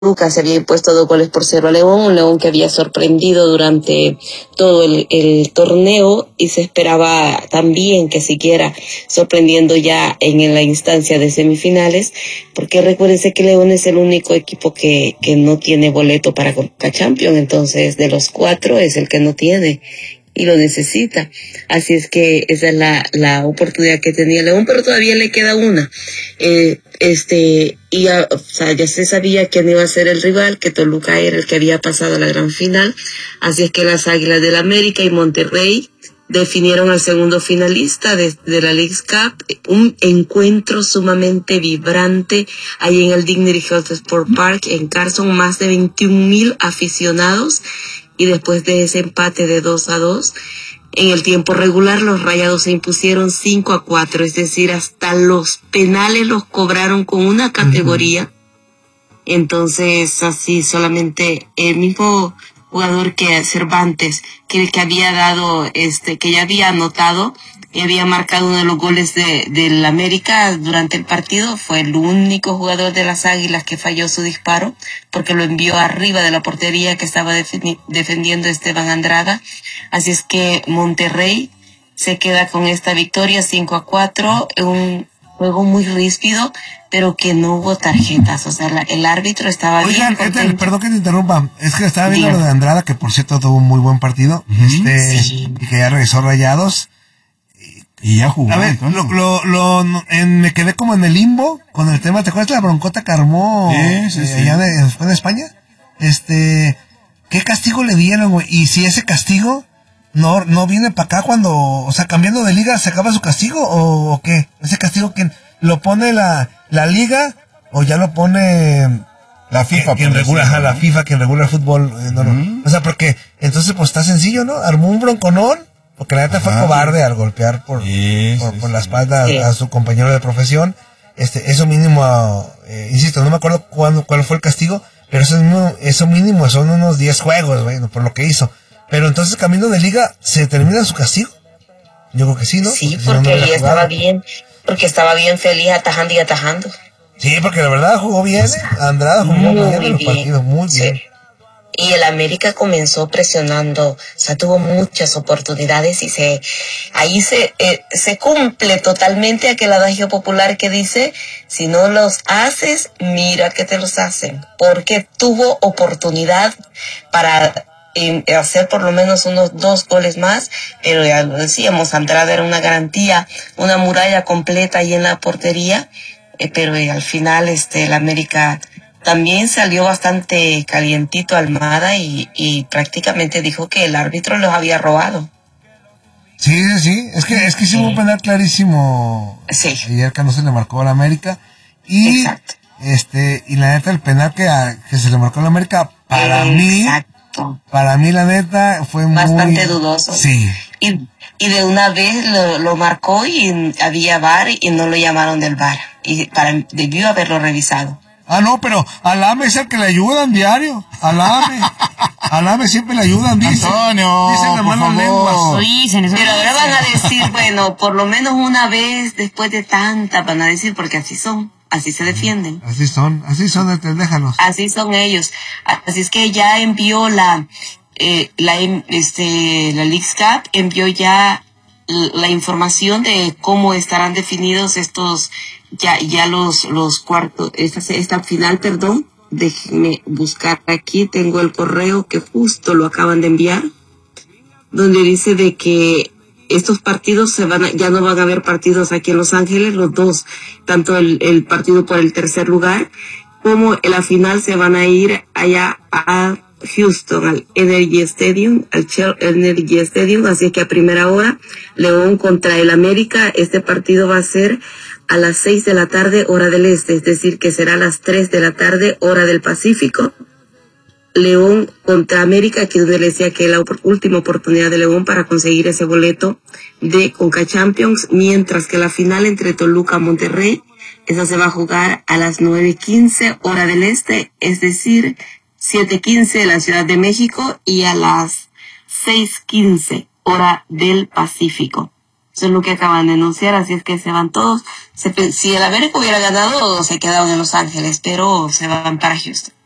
Toluca se había impuesto 2-0 a León, un León que había sorprendido durante todo el torneo y se esperaba también que siguiera sorprendiendo ya en la instancia de semifinales, porque recuérdense que León es el único equipo que no tiene boleto para Conca Champions, entonces de los 4 es el que no tiene y lo necesita. Así es que esa es la oportunidad que tenía León, pero todavía le queda una. O sea, ya se sabía quién iba a ser el rival, que Toluca era el que había pasado a la gran final. Así es que las Águilas del América y Monterrey definieron al segundo finalista de la Leagues Cup, un encuentro sumamente vibrante ahí en el Dignity Health Sport Park en Carson, más de 21,000 aficionados, y después de ese empate de 2-2, en el tiempo regular los Rayados se impusieron 5-4, es decir, hasta los penales los cobraron con una categoría. Entonces, así solamente el mismo jugador que Cervantes, que había dado, que ya había anotado y había marcado uno de los goles del América durante el partido, fue el único jugador de las Águilas que falló su disparo, porque lo envió arriba de la portería que estaba defendiendo Esteban Andrada. Así es que Monterrey se queda con esta victoria 5-4, un juego muy ríspido, pero que no hubo tarjetas, o sea, el árbitro estaba bien. Oigan, perdón que te interrumpa, es que estaba viendo lo de Andrada, que por cierto tuvo un muy buen partido, sí, y que ya regresó Rayados. Y ya jugó. A ver, me quedé como en el limbo con el tema. ¿Te acuerdas de la broncota que armó allá después de España? ¿Qué castigo le dieron, güey? Y si ese castigo no viene para acá cuando, o sea, cambiando de liga, ¿se acaba su castigo o qué? ¿Ese castigo quién lo pone la liga o ya lo pone la FIFA? Quien regula, la FIFA, quien regula el fútbol. O sea, porque entonces pues está sencillo, ¿no? Armó un bronconón. Porque la neta fue cobarde al golpear por la espalda a su compañero de profesión. Eso mínimo, insisto, no me acuerdo cuál fue el castigo, pero eso mínimo son unos 10 juegos, bueno, por lo que hizo. Pero entonces, camino de liga, ¿se termina su castigo? Yo creo que sí, ¿no? Sí, porque no estaba bien, feliz atajando y atajando. Sí, porque la verdad jugó bien, Andrada jugó muy bien en los partidos, muy bien. Y el América comenzó presionando, o sea, tuvo muchas oportunidades y ahí se cumple totalmente aquel adagio popular que dice, si no los haces, mira que te los hacen, porque tuvo oportunidad para hacer por lo menos unos 2 goles más, pero ya lo decíamos, Andrada era una garantía, una muralla completa ahí en la portería, pero al final el América también salió bastante calientito Almada y prácticamente dijo que el árbitro los había robado. Sí, es que hubo un penal clarísimo. Sí. Ayer que no se le marcó a la América. Y exacto. Y la neta, el penal que se le marcó a la América, para mí la neta fue bastante dudoso. Sí. Y de una vez lo marcó y había VAR y no lo llamaron del VAR. Y debió haberlo revisado. No, pero al AME es el que le ayudan diario. Al AME siempre le ayudan, dice. Antonio, dicen las malas lenguas. Pero ahora van a decir, bueno, por lo menos una vez después de tanta, van a decir, porque así son, así se defienden. Así son, déjalos. Así son ellos. Así es que ya envió la Leagues Cup, envió ya la información de cómo estarán definidos estos ya los cuartos, esta final, perdón. Déjenme buscar aquí, tengo el correo que justo lo acaban de enviar, donde dice de que estos partidos ya no van a haber partidos aquí en Los Ángeles, los dos, tanto el partido por el tercer lugar como la final se van a ir allá a Houston, al Energy Stadium, así es que a primera hora, León contra el América, este partido va a ser a las 6 de la tarde, hora del este, es decir, que será a las 3 de la tarde, hora del Pacífico. León contra América, aquí donde le decía que es la última oportunidad de León para conseguir ese boleto de Conca Champions, mientras que la final entre Toluca y Monterrey, esa se va a jugar a las 9:15, hora del este, es decir, 7:15 de la Ciudad de México y a las 6:15, hora del Pacífico. Eso es lo que acaban de anunciar, así es que se van todos. Si el América hubiera ganado, se quedaban en Los Ángeles, pero se van para Houston.